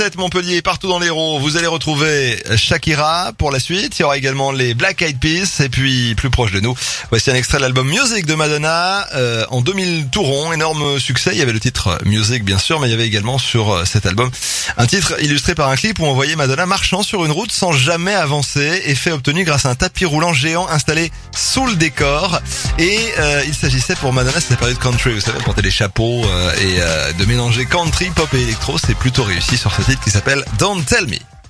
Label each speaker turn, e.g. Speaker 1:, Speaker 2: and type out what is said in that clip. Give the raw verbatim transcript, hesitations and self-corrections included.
Speaker 1: Montpellier et partout dans l'Hérault, vous allez retrouver Shakira pour la suite. Il y aura également les Black Eyed Peas et puis plus proche de nous, voici un extrait de l'album Music de Madonna euh, en deux mille tout rond, énorme succès. Il y avait le titre Music bien sûr, mais il y avait également sur euh, cet album un titre illustré par un clip où on voyait Madonna marchant sur une route sans jamais avancer, effet obtenu grâce à un tapis roulant géant installé sous le décor. Et euh, il s'agissait pour Madonna, c'était période country, vous savez, porter des chapeaux euh, et euh, de mélanger country, pop et électro. C'est plutôt réussi sur ce titre qui s'appelle Don't Tell Me.